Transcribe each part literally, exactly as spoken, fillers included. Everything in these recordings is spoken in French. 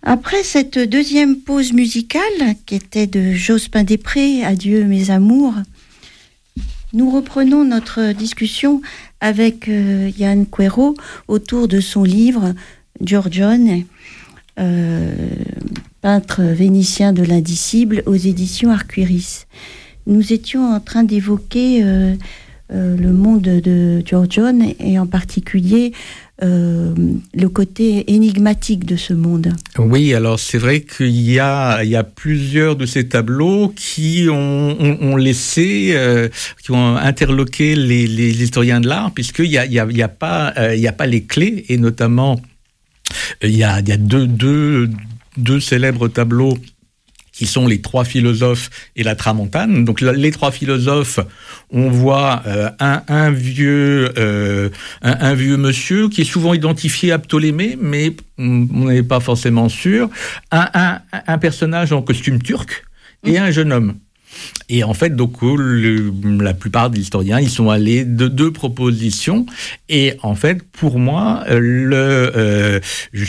Après cette deuxième pause musicale, qui était de Jospin-Després, Adieu mes amours, nous reprenons notre discussion avec euh, Yann Quero autour de son livre Giorgione, euh, peintre vénitien de l'indicible, aux éditions Arcueris. Nous étions en train d'évoquer euh, euh, le monde de Giorgione et en particulier Euh, le côté énigmatique de ce monde. Oui, alors c'est vrai qu'il y a, il y a plusieurs de ces tableaux qui ont, ont, ont laissé, euh, qui ont interloqué les, les, les historiens de l'art, puisqu'il y a, il y a, il y a pas, euh, il y a pas les clés, et notamment il y a, il y a deux, deux, deux célèbres tableaux qui sont les trois philosophes et la tramontane. Donc les trois philosophes, on voit euh, un, un vieux, euh, un, un vieux monsieur qui est souvent identifié à Ptolémée, mais on n'est pas forcément sûr. Un, un, un personnage en costume turc et un jeune homme. Et en fait, donc, le, la plupart des historiens, ils sont allés de deux propositions. Et en fait, pour moi, le euh,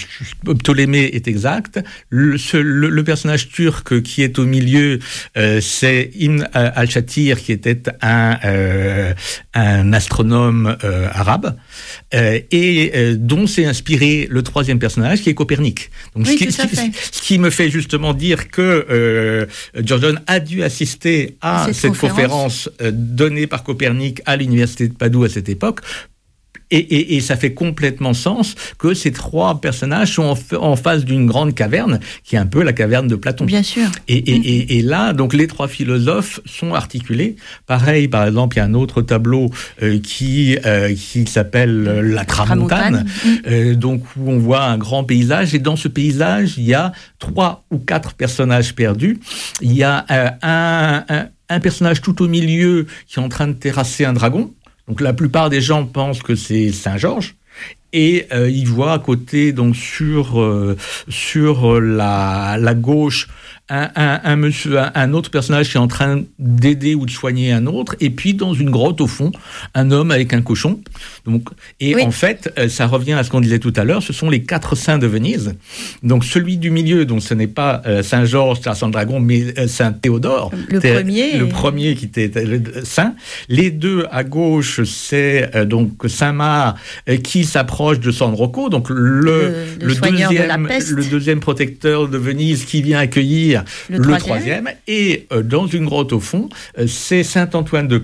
Ptolémée est exact. Le, ce, le, le personnage turc qui est au milieu, euh, c'est Ibn al-Shatir, qui était un, euh, un astronome euh, arabe, euh, et euh, dont s'est inspiré le troisième personnage, qui est Copernic. Donc, oui, ce, qui, ce, qui, ce qui me fait justement dire que euh, Giorgione a dû assister à cette, cette conférence, conférence euh, donnée par Copernic à l'université de Padoue à cette époque. Et, et, et ça fait complètement sens que ces trois personnages sont en, en face d'une grande caverne, qui est un peu la caverne de Platon. Bien sûr. Et, et, mmh. et, et là, donc, les trois philosophes sont articulés. Pareil, par exemple, il y a un autre tableau euh, qui, euh, qui s'appelle euh, La Tramontane, mmh. euh, donc, où on voit un grand paysage. Et dans ce paysage, il y a trois ou quatre personnages perdus. Il y a euh, un, un, un personnage tout au milieu qui est en train de terrasser un dragon. Donc la plupart des gens pensent que c'est Saint-Georges, et euh, ils voient à côté, donc sur euh, sur la la gauche, un, un, un monsieur, un, un autre personnage qui est en train d'aider ou de soigner un autre, et puis dans une grotte au fond, un homme avec un cochon. Donc, et oui. En fait, ça revient à ce qu'on disait tout à l'heure, ce sont les quatre saints de Venise. Donc celui du milieu, donc ce n'est pas euh, Saint-Georges, Saint Dragon, mais euh, Saint Théodore, le premier, le premier qui était le saint. Les deux à gauche, c'est euh, donc Saint Marc euh, qui s'approche de San Rocco, donc le, le, le, deuxième, de le deuxième protecteur de Venise qui vient accueillir le, le troisième. troisième. Et euh, dans une grotte au fond, euh, c'est Saint Antoine de